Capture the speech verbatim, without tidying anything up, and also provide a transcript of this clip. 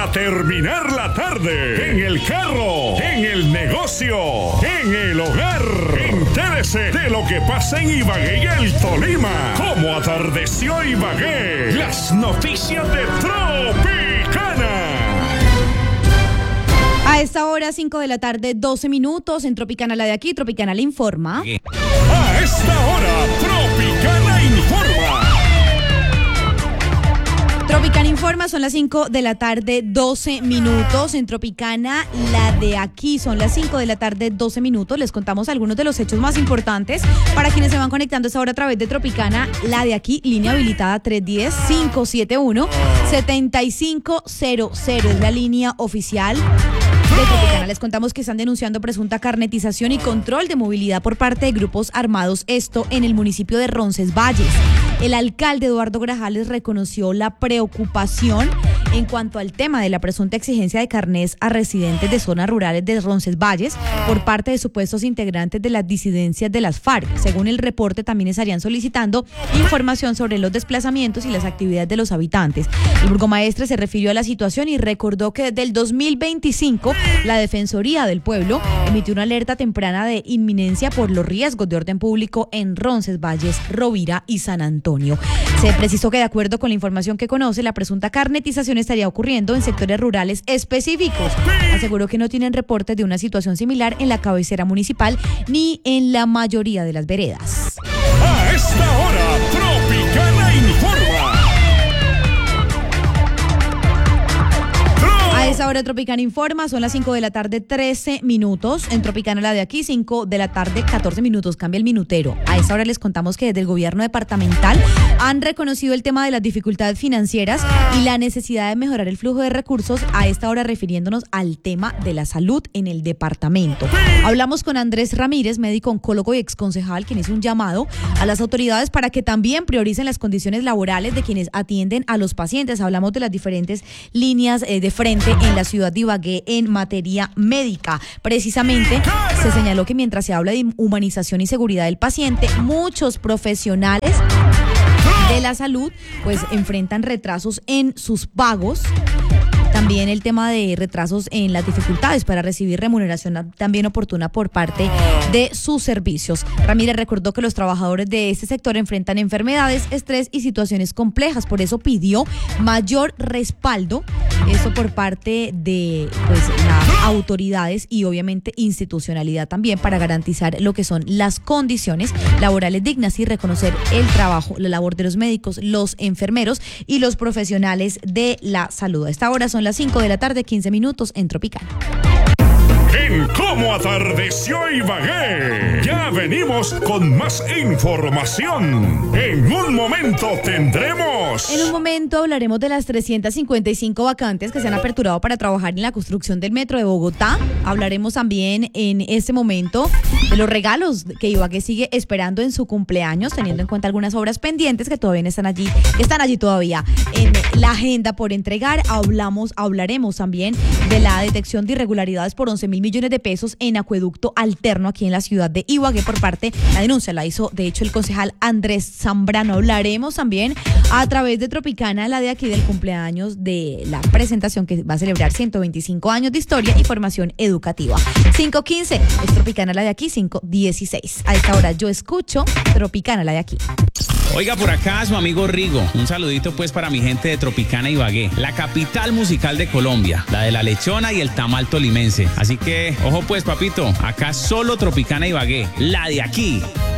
para terminar la tarde. En el carro, en el negocio, en el hogar. Entérese de lo que pasa en Ibagué y el Tolima. Cómo atardeció Ibagué. Las noticias de Tropicana. A esta hora, cinco de la tarde, doce minutos, en Tropicana la de aquí, Tropicana le informa. A esta hora, Tropicana informa. Tropicana informa, son las cinco de la tarde, doce minutos. En Tropicana, la de aquí, son las cinco de la tarde, doce minutos. Les contamos algunos de los hechos más importantes para quienes se van conectando a esta hora a través de Tropicana, la de aquí, línea habilitada tres uno cero, cinco siete uno, siete cinco cero cero. Es la línea oficial de Tropicana. Les contamos que están denunciando presunta carnetización y control de movilidad por parte de grupos armados, esto en el municipio de Roncesvalles. El alcalde Eduardo Grajales reconoció la preocupación en cuanto al tema de la presunta exigencia de carnés a residentes de zonas rurales de Roncesvalles por parte de supuestos integrantes de las disidencias de las FARC. Según el reporte, también estarían solicitando información sobre los desplazamientos y las actividades de los habitantes. El burgomaestre se refirió a la situación y recordó que desde el dos mil veinticinco la Defensoría del Pueblo emitió una alerta temprana de inminencia por los riesgos de orden público en Roncesvalles, Rovira y San Antonio. Se precisó que, de acuerdo con la información que conoce, la presunta carnetización estaría ocurriendo en sectores rurales específicos. Aseguró que no tienen reportes de una situación similar en la cabecera municipal ni en la mayoría de las veredas. A esta hora, Tropicana informa. A esa hora Tropicana informa, son las cinco de la tarde, trece minutos. En Tropicana la de aquí, cinco de la tarde, catorce minutos, cambia el minutero. A esa hora les contamos que desde el gobierno departamental han reconocido el tema de las dificultades financieras y la necesidad de mejorar el flujo de recursos, a esta hora refiriéndonos al tema de la salud en el departamento. Hablamos con Andrés Ramírez, médico oncólogo y exconcejal, quien hizo un llamado a las autoridades para que también prioricen las condiciones laborales de quienes atienden a los pacientes. Hablamos de las diferentes líneas eh, de frente en la ciudad de Ibagué en materia médica. Precisamente se señaló que mientras se habla de humanización y seguridad del paciente, muchos profesionales de la salud pues enfrentan retrasos en sus pagos. También el tema de retrasos en las dificultades para recibir remuneración también oportuna por parte de sus servicios. Ramírez recordó que los trabajadores de este sector enfrentan enfermedades, estrés y situaciones complejas. Por eso pidió mayor respaldo, eso por parte de pues, las autoridades y obviamente institucionalidad también, para garantizar lo que son las condiciones laborales dignas y reconocer el trabajo, la labor de los médicos, los enfermeros y los profesionales de la salud. A esta hora son las cinco de la tarde, quince minutos en Tropicana. En Cómo atardeció Ibagué, ya venimos con más información. En un momento tendremos... En un momento hablaremos de las trescientas cincuenta y cinco vacantes que se han aperturado para trabajar en la construcción del metro de Bogotá. Hablaremos también en este momento de los regalos que Ibagué sigue esperando en su cumpleaños, teniendo en cuenta algunas obras pendientes que todavía están allí, que están allí todavía en la agenda por entregar. Hablamos, hablaremos también de la detección de irregularidades por once mil millones de pesos en acueducto alterno aquí en la ciudad de Ibagué por parte, la denuncia la hizo de hecho el concejal Andrés Zambrano. Hablaremos también a través de Tropicana, la de aquí, del cumpleaños de la presentación que va a celebrar ciento veinticinco años de historia y formación educativa. cinco quince es Tropicana, la de aquí, cinco dieciséis. A esta hora yo escucho Tropicana, la de aquí. Oiga, por acá su amigo Rigo. Un saludito pues para mi gente de Tropicana Ibagué, la capital musical de Colombia, la de la lechona y el tamal tolimense. Así que, ojo pues, papito, acá solo Tropicana Ibagué, la de aquí.